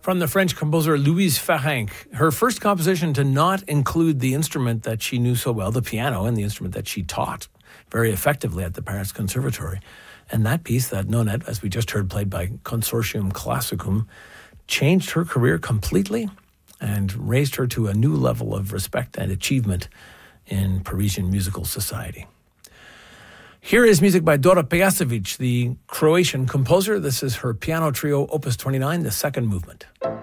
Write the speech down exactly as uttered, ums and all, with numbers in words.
from the French composer Louise Farenc. Her first composition to not include the instrument that she knew so well, the piano, and the instrument that she taught very effectively at the Paris Conservatory. And that piece, that Nonette, as we just heard, played by Consortium Classicum, changed her career completely and raised her to a new level of respect and achievement in Parisian musical society. Here is music by Dora Pejacevic, the Croatian composer. This is her piano trio, Opus twenty-nine, the second movement.